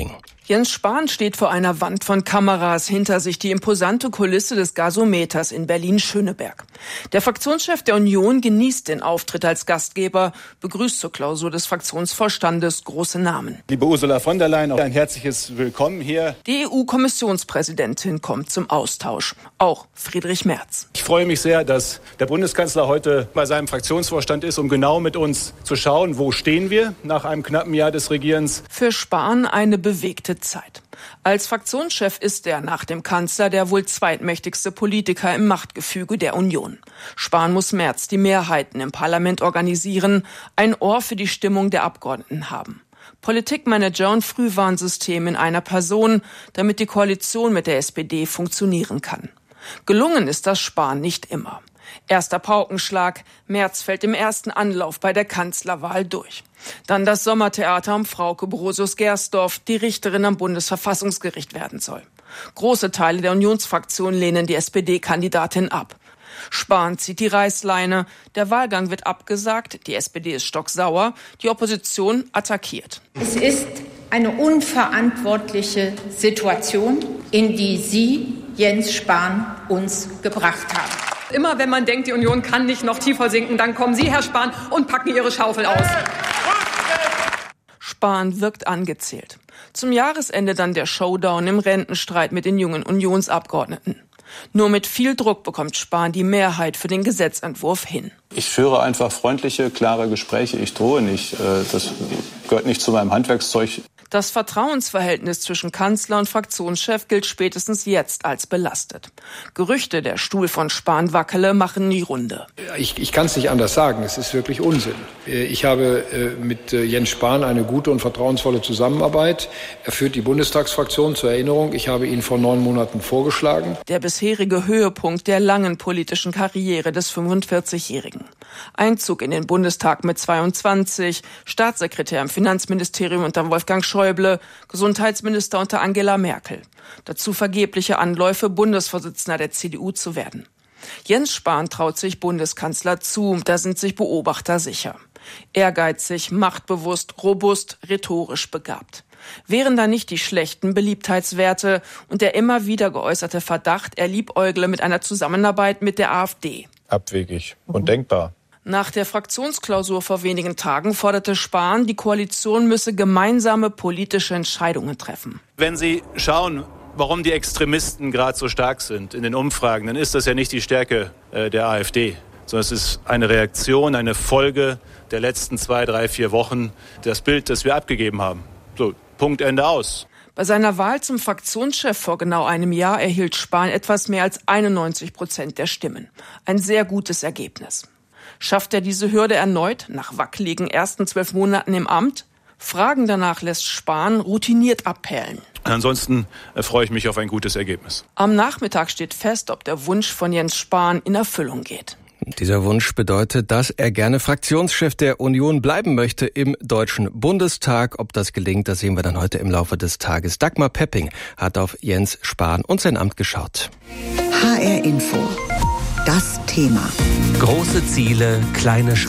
Jens Spahn steht vor einer Wand von Kameras, hinter sich die imposante Kulisse des Gasometers in Berlin-Schöneberg. Der Fraktionschef der Union genießt den Auftritt als Gastgeber, begrüßt zur Klausur des Fraktionsvorstandes große Namen. Liebe Ursula von der Leyen, auch ein herzliches Willkommen hier. Die EU-Kommissionspräsidentin kommt zum Austausch, auch Friedrich Merz. Ich freue mich sehr, dass der Bundeskanzler heute bei seinem Fraktionsvorstand ist, um genau mit uns zu schauen, wo stehen wir nach einem knappen Jahr des Regierens. Für Spahn eine bewegte Zeit. Als Fraktionschef ist er nach dem Kanzler der wohl zweitmächtigste Politiker im Machtgefüge der Union. Spahn muss Merz die Mehrheiten im Parlament organisieren, ein Ohr für die Stimmung der Abgeordneten haben. Politikmanager und Frühwarnsystem in einer Person, damit die Koalition mit der SPD funktionieren kann. Gelungen ist das Spahn nicht immer. Erster Paukenschlag, Merz fällt im ersten Anlauf bei der Kanzlerwahl durch. Dann das Sommertheater um Frauke Brosius-Gersdorf, die Richterin am Bundesverfassungsgericht werden soll. Große Teile der Unionsfraktion lehnen die SPD-Kandidatin ab. Spahn zieht die Reißleine, der Wahlgang wird abgesagt, die SPD ist stocksauer, die Opposition attackiert. Es ist eine unverantwortliche Situation, in die Sie, Jens Spahn, uns gebracht haben. Immer wenn man denkt, die Union kann nicht noch tiefer sinken, dann kommen Sie, Herr Spahn, und packen Ihre Schaufel aus. Spahn wirkt angezählt. Zum Jahresende dann der Showdown im Rentenstreit mit den jungen Unionsabgeordneten. Nur mit viel Druck bekommt Spahn die Mehrheit für den Gesetzentwurf hin. Ich führe einfach freundliche, klare Gespräche. Ich drohe nicht. Das gehört nicht zu meinem Handwerkszeug. Das Vertrauensverhältnis zwischen Kanzler und Fraktionschef gilt spätestens jetzt als belastet. Gerüchte, der Stuhl von Spahn wackele, machen die Runde. Ich kann es nicht anders sagen, es ist wirklich Unsinn. Ich habe mit Jens Spahn eine gute und vertrauensvolle Zusammenarbeit. Er führt die Bundestagsfraktion, zur Erinnerung. Ich habe ihn vor 9 Monaten vorgeschlagen. Der bisherige Höhepunkt der langen politischen Karriere des 45-Jährigen. Einzug in den Bundestag mit 22, Staatssekretär im Finanzministerium unter Wolfgang Schäuble, Gesundheitsminister unter Angela Merkel. Dazu vergebliche Anläufe, Bundesvorsitzender der CDU zu werden. Jens Spahn traut sich Bundeskanzler zu, da sind sich Beobachter sicher. Ehrgeizig, machtbewusst, robust, rhetorisch begabt. Wären da nicht die schlechten Beliebtheitswerte und der immer wieder geäußerte Verdacht, er liebäugle mit einer Zusammenarbeit mit der AfD? Abwegig und denkbar. Nach der Fraktionsklausur vor wenigen Tagen forderte Spahn, die Koalition müsse gemeinsame politische Entscheidungen treffen. Wenn Sie schauen, warum die Extremisten gerade so stark sind in den Umfragen, dann ist das ja nicht die Stärke der AfD, sondern es ist eine Reaktion, eine Folge der letzten 2, 3, 4 Wochen, das Bild, das wir abgegeben haben. So, Punkt, Ende, aus. Bei seiner Wahl zum Fraktionschef vor genau einem Jahr erhielt Spahn etwas mehr als 91% der Stimmen. Ein sehr gutes Ergebnis. Schafft er diese Hürde erneut, nach wackeligen ersten 12 Monaten im Amt? Fragen danach lässt Spahn routiniert abperlen. Ansonsten freue ich mich auf ein gutes Ergebnis. Am Nachmittag steht fest, ob der Wunsch von Jens Spahn in Erfüllung geht. Dieser Wunsch bedeutet, dass er gerne Fraktionschef der Union bleiben möchte im Deutschen Bundestag. Ob das gelingt, das sehen wir dann heute im Laufe des Tages. Dagmar Pepping hat auf Jens Spahn und sein Amt geschaut. HR Info. Das Thema. Große Ziele, kleine Schritte.